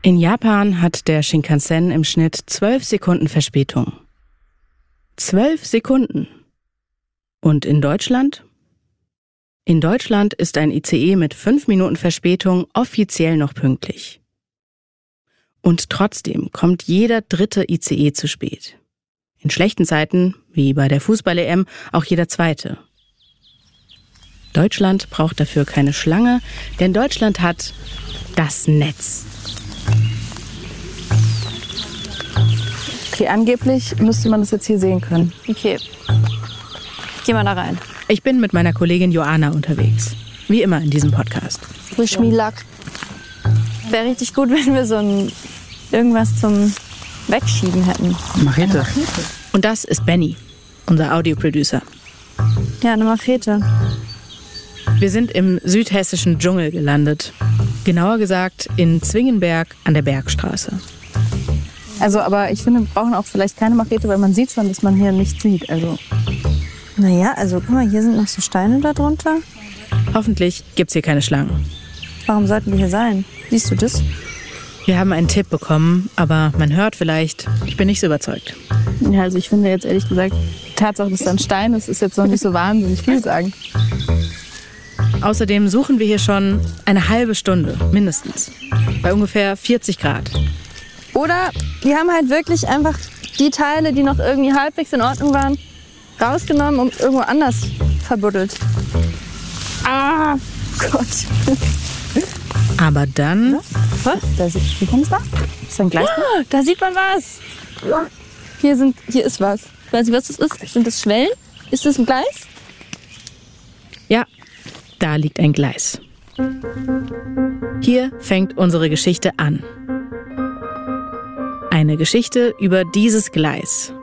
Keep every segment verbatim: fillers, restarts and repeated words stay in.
In Japan hat der Shinkansen im Schnitt zwölf Sekunden Verspätung. Zwölf Sekunden. Und in Deutschland? In Deutschland ist ein I C E mit fünf Minuten Verspätung offiziell noch pünktlich. Und trotzdem kommt jeder dritte I C E zu spät. In schlechten Zeiten, wie bei der Fußball-E M, auch jeder zweite. Deutschland braucht dafür keine Schlange, denn Deutschland hat das Netz. Okay, angeblich müsste man das jetzt hier sehen können. Okay, geh mal da rein. Ich bin mit meiner Kollegin Joanna unterwegs. Wie immer in diesem Podcast. Wish me luck. Wäre richtig gut, wenn wir so ein irgendwas zum Wegschieben hätten. Machete. Und das ist Benny, unser Audioproducer. Ja, eine Machete. Wir sind im südhessischen Dschungel gelandet. Genauer gesagt in Zwingenberg an der Bergstraße. Also, aber ich finde, wir brauchen auch vielleicht keine Machete, weil man sieht schon, dass man hier nichts sieht. Also. Naja, also guck mal, hier sind noch so Steine da drunter. Hoffentlich gibt's hier keine Schlangen. Warum sollten wir hier sein? Siehst du das? Wir haben einen Tipp bekommen, aber man hört vielleicht, ich bin nicht so überzeugt. Ja, also ich finde jetzt ehrlich gesagt, die Tatsache, dass da ein Stein ist, ist jetzt noch nicht so wahnsinnig viel sagen. Außerdem suchen wir hier schon eine halbe Stunde, mindestens. Bei ungefähr vierzig Grad. Oder wir haben halt wirklich einfach die Teile, die noch irgendwie halbwegs in Ordnung waren, rausgenommen und irgendwo anders verbuddelt. Ah, Gott. Aber dann... Was? Da sieht, wie kommt's da? Ist da ein Gleis? Oh, da sieht man was. Hier, sind, hier ist was. Ich weiß nicht, was das ist. Sind das Schwellen? Ist das ein Gleis? Ja, da liegt ein Gleis. Hier fängt unsere Geschichte an. Eine Geschichte über dieses Gleis.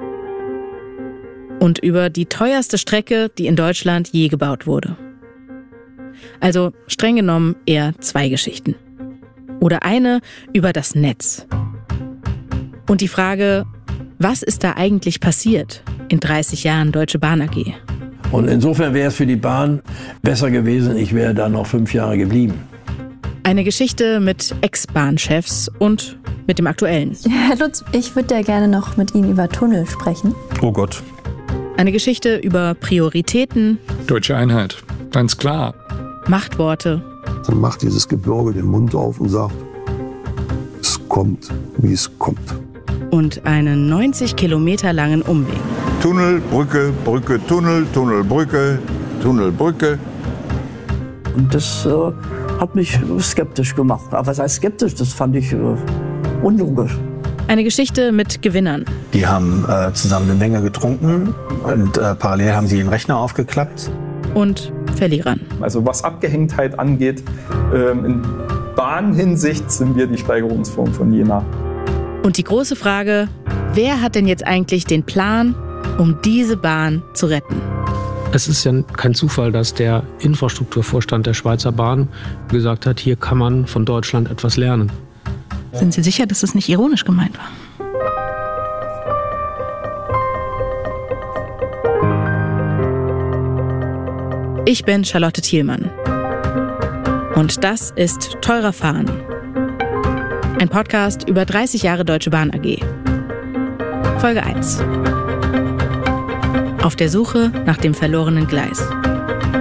Und über die teuerste Strecke, die in Deutschland je gebaut wurde. Also streng genommen eher zwei Geschichten. Oder eine über das Netz. Und die Frage, was ist da eigentlich passiert in dreißig Jahren Deutsche Bahn A G? Und insofern wäre es für die Bahn besser gewesen, ich wäre da noch fünf Jahre geblieben. Eine Geschichte mit Ex-Bahnchefs und mit dem aktuellen. Herr Lutz, ich würde ja gerne noch mit Ihnen über Tunnel sprechen. Oh Gott. Eine Geschichte über Prioritäten. Deutsche Einheit, ganz klar. Machtworte. Dann macht dieses Gebirge den Mund auf und sagt, es kommt, wie es kommt. Und einen neunzig Kilometer langen Umweg. Tunnel, Brücke, Brücke, Tunnel, Tunnel, Brücke, Tunnel, Brücke. Und das äh, hat mich skeptisch gemacht. Aber was heißt skeptisch? Das fand ich äh, unlogisch. Eine Geschichte mit Gewinnern. Die haben äh, zusammen eine Menge getrunken und äh, parallel haben sie den Rechner aufgeklappt. Und Verlierern. Also was Abgehängtheit angeht, ähm, in Bahnhinsicht sind wir die Steigerungsform von Jena. Und die große Frage, wer hat denn jetzt eigentlich den Plan, um diese Bahn zu retten? Es ist ja kein Zufall, dass der Infrastrukturvorstand der Schweizer Bahn gesagt hat, hier kann man von Deutschland etwas lernen. Sind Sie sicher, dass das nicht ironisch gemeint war? Ich bin Charlotte Thielmann. Und das ist Teurer Fahren. Ein Podcast über dreißig Jahre Deutsche Bahn A G. Folge eins. Auf der Suche nach dem verlorenen Gleis.